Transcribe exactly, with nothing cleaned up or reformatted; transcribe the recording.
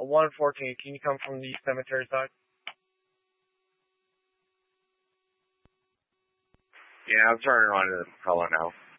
A one fourteen, can you come from the cemetery side? Yeah, I'm turning on to the propeller now.